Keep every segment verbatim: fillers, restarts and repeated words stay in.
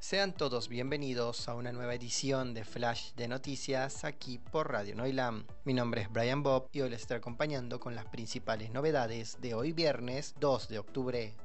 Sean todos bienvenidos a una nueva edición de Flash de Noticias aquí por Radio Noilam. Mi nombre es Brian Bob y hoy les estaré acompañando con las principales novedades de hoy viernes dos de octubre.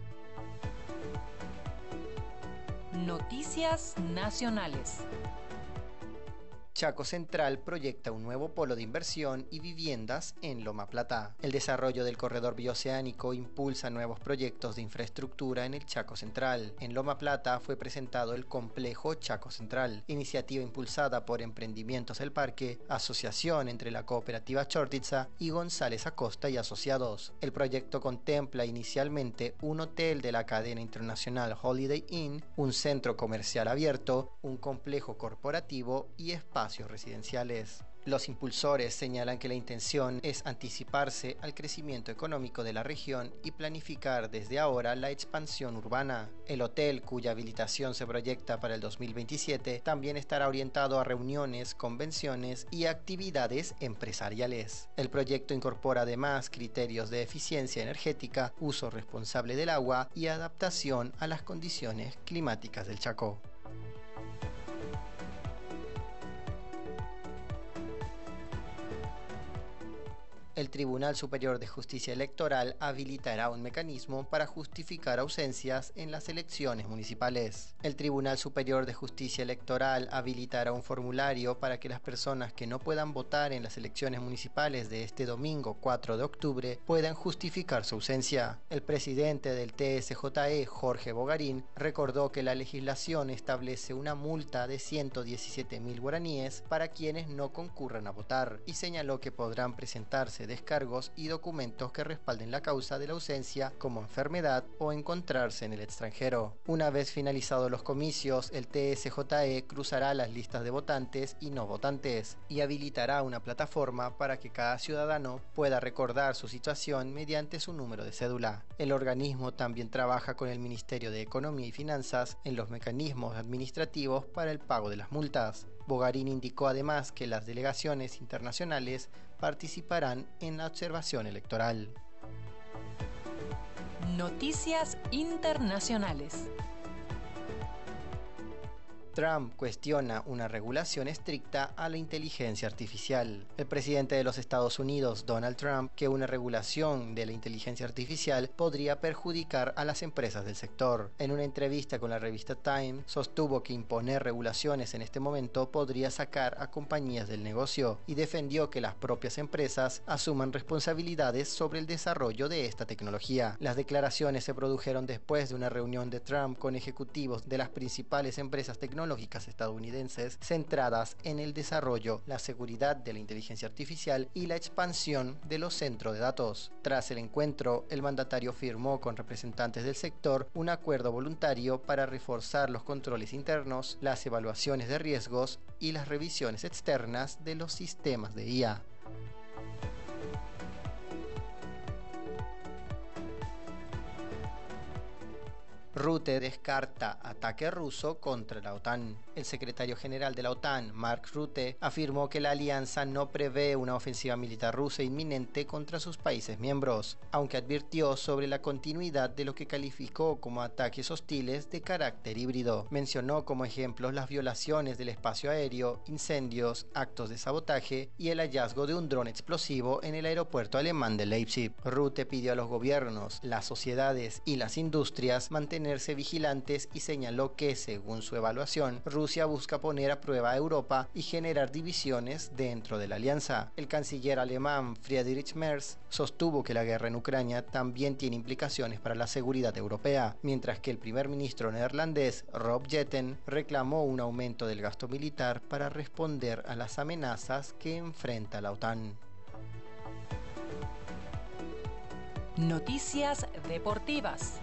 Noticias nacionales. Chaco Central proyecta un nuevo polo de inversión y viviendas en Loma Plata. El desarrollo del corredor bioceánico impulsa nuevos proyectos de infraestructura en el Chaco Central. En Loma Plata fue presentado el complejo Chaco Central, iniciativa impulsada por Emprendimientos del Parque, asociación entre la cooperativa Chortitza y González Acosta y Asociados. El proyecto contempla inicialmente un hotel de la cadena internacional Holiday Inn, un centro comercial abierto, un complejo corporativo y espacios residenciales. Los impulsores señalan que la intención es anticiparse al crecimiento económico de la región y planificar desde ahora la expansión urbana. El hotel, cuya habilitación se proyecta para el dos mil veintisiete, también estará orientado a reuniones, convenciones y actividades empresariales. El proyecto incorpora además criterios de eficiencia energética, uso responsable del agua y adaptación a las condiciones climáticas del Chaco. El Tribunal Superior de Justicia Electoral habilitará un mecanismo para justificar ausencias en las elecciones municipales. El Tribunal Superior de Justicia Electoral habilitará un formulario para que las personas que no puedan votar en las elecciones municipales de este domingo cuatro de octubre puedan justificar su ausencia. El presidente del T S J E, Jorge Bogarín, recordó que la legislación establece una multa de ciento diecisiete mil guaraníes para quienes no concurran a votar y señaló que podrán presentarse descargos y documentos que respalden la causa de la ausencia como enfermedad o encontrarse en el extranjero. Una vez finalizados los comicios, el T S J E cruzará las listas de votantes y no votantes y habilitará una plataforma para que cada ciudadano pueda recordar su situación mediante su número de cédula. El organismo también trabaja con el Ministerio de Economía y Finanzas en los mecanismos administrativos para el pago de las multas. Bogarín indicó además que las delegaciones internacionales participarán en la observación electoral. Noticias internacionales. Trump cuestiona una regulación estricta a la inteligencia artificial. El presidente de los Estados Unidos, Donald Trump, que una regulación de la inteligencia artificial podría perjudicar a las empresas del sector. En una entrevista con la revista Time, sostuvo que imponer regulaciones en este momento podría sacar a compañías del negocio y defendió que las propias empresas asuman responsabilidades sobre el desarrollo de esta tecnología. Las declaraciones se produjeron después de una reunión de Trump con ejecutivos de las principales empresas tecnológicas tecnológicas estadounidenses centradas en el desarrollo, la seguridad de la inteligencia artificial y la expansión de los centros de datos. Tras el encuentro, el mandatario firmó con representantes del sector un acuerdo voluntario para reforzar los controles internos, las evaluaciones de riesgos y las revisiones externas de los sistemas de I A. Rutte descarta ataque ruso contra la OTAN. El secretario general de la OTAN, Mark Rutte, afirmó que la alianza no prevé una ofensiva militar rusa inminente contra sus países miembros, aunque advirtió sobre la continuidad de lo que calificó como ataques hostiles de carácter híbrido. Mencionó como ejemplos las violaciones del espacio aéreo, incendios, actos de sabotaje y el hallazgo de un dron explosivo en el aeropuerto alemán de Leipzig. Rutte pidió a los gobiernos, las sociedades y las industrias mantener vigilantes y señaló que, según su evaluación, Rusia busca poner a prueba a Europa y generar divisiones dentro de la alianza. El canciller alemán Friedrich Merz sostuvo que la guerra en Ucrania también tiene implicaciones para la seguridad europea, mientras que el primer ministro neerlandés Rob Jetten reclamó un aumento del gasto militar para responder a las amenazas que enfrenta la OTAN. Noticias deportivas.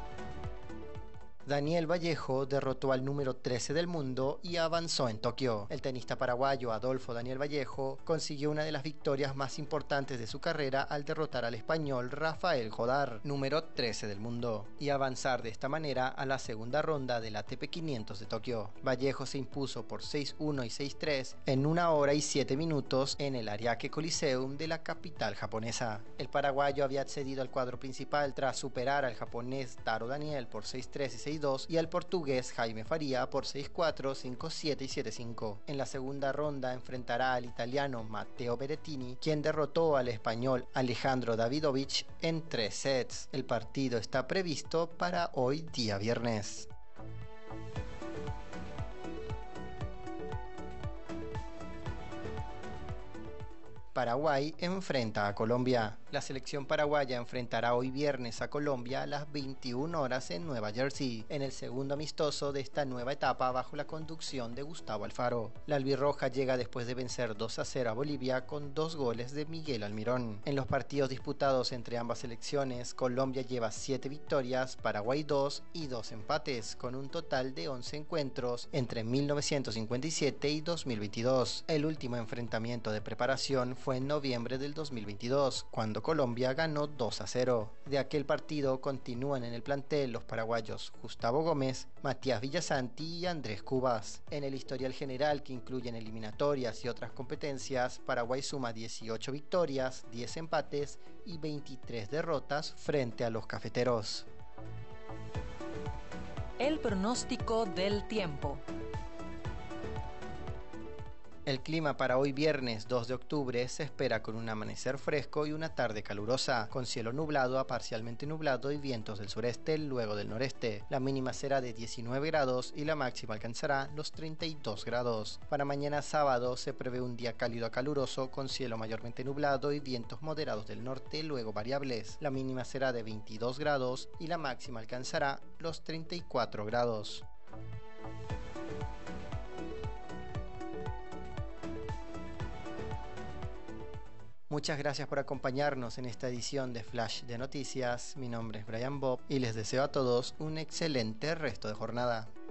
Daniel Vallejo derrotó al número trece del mundo y avanzó en Tokio. El tenista paraguayo Adolfo Daniel Vallejo consiguió una de las victorias más importantes de su carrera al derrotar al español Rafael Jodar, número trece del mundo, y avanzar de esta manera a la segunda ronda del A T P quinientos de Tokio. Vallejo se impuso por seis uno y seis tres en una hora y siete minutos en el Ariake Coliseum de la capital japonesa. El paraguayo había accedido al cuadro principal tras superar al japonés Taro Daniel por seis tres y seis seis dos y al portugués Jaime Faria por seis cuatro, cinco siete y siete cinco. En la segunda ronda enfrentará al italiano Matteo Berrettini, quien derrotó al español Alejandro Davidovich en tres sets. El partido está previsto para hoy día viernes. Paraguay enfrenta a Colombia. La selección paraguaya enfrentará hoy viernes a Colombia a las veintiuna horas en Nueva Jersey, en el segundo amistoso de esta nueva etapa bajo la conducción de Gustavo Alfaro. La albirroja llega después de vencer dos a cero a Bolivia con dos goles de Miguel Almirón. En los partidos disputados entre ambas selecciones, Colombia lleva siete victorias, Paraguay dos y dos empates, con un total de once encuentros entre mil novecientos cincuenta y siete y dos mil veintidós. El último enfrentamiento de preparación fue en noviembre del dos mil veintidós, cuando Colombia ganó dos a cero. De aquel partido continúan en el plantel los paraguayos Gustavo Gómez, Matías Villasanti y Andrés Cubas. En el historial general, que incluyen eliminatorias y otras competencias, Paraguay suma dieciocho victorias, diez empates y veintitrés derrotas frente a los cafeteros. El pronóstico del tiempo. El clima para hoy viernes dos de octubre se espera con un amanecer fresco y una tarde calurosa, con cielo nublado a parcialmente nublado y vientos del sureste, luego del noreste. La mínima será de diecinueve grados y la máxima alcanzará los treinta y dos grados. Para mañana sábado se prevé un día cálido a caluroso, con cielo mayormente nublado y vientos moderados del norte, luego variables. La mínima será de veintidós grados y la máxima alcanzará los treinta y cuatro grados. Muchas gracias por acompañarnos en esta edición de Flash de Noticias. Mi nombre es Brian Bob y les deseo a todos un excelente resto de jornada.